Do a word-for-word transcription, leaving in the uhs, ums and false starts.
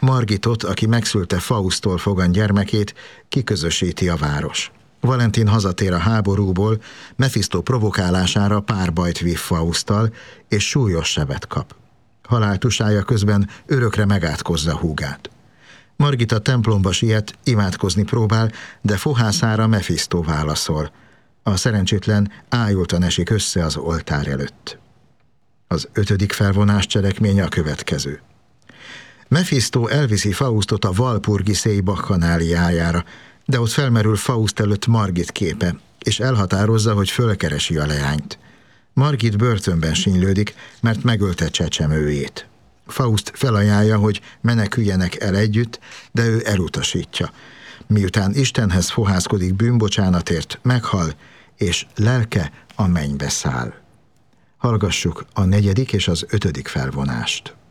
Margitot, aki megszülte Faustól fogant gyermekét, kiközösíti a város. Valentin hazatér a háborúból, Mephisto provokálására párbajt vív Fausttal, és súlyos sebet kap. Haláltusája közben örökre megátkozza húgát. Margit a templomba siet, imádkozni próbál, de fohászára Mephisto válaszol. A szerencsétlen ájultan esik össze az oltár előtt. Az ötödik felvonás cselekménye a következő. Mephisto elviszi Faustot a Walpurgiszi bakkanáliájára, de ott felmerül Faust előtt Margit képe, és elhatározza, hogy fölkeresi a leányt. Margit börtönben sínylődik, mert megölte csecsemőjét. Faust felajánlja, hogy meneküljenek el együtt, de ő elutasítja. Miután Istenhez fohászkodik bűnbocsánatért, meghal, és lelke a mennybe száll. Hallgassuk a negyedik és az ötödik felvonást.